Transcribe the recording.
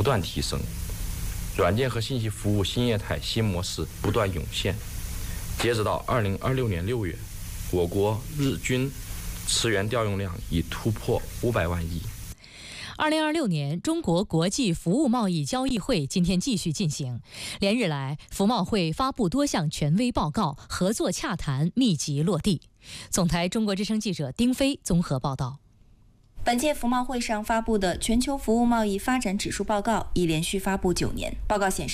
断提升，软件和信息服务新业态、新模式不断涌现。截止到2026年6月，我国日均池源调用量已突破500万亿。 2026年中国国际服务贸易交易会今天继续进行，连日来，服贸会发布多项权威报告，合作洽谈密集落地。总台中国之声记者丁飞综合报道。 本届服贸会上发布的全球服务贸易发展指数报告已连续发布9年。报告显示，